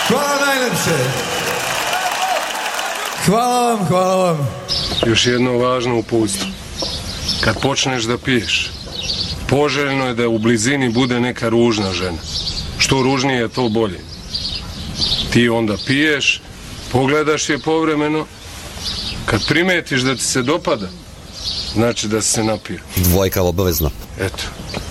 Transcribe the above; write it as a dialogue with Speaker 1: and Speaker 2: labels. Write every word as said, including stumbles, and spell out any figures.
Speaker 1: Hvala najlepše. Hvala vam, hvala vam.
Speaker 2: Još jedno važno uputstvo. Kad počneš da piješ, poželjno je da u blizini bude neka ružna žena. Što ružnije je, to bolje. Ti onda piješ, pogledaš je povremeno, kad primetiš da ti se dopada, znači da si se napio.
Speaker 3: Dvojka obavezno.
Speaker 2: Eto.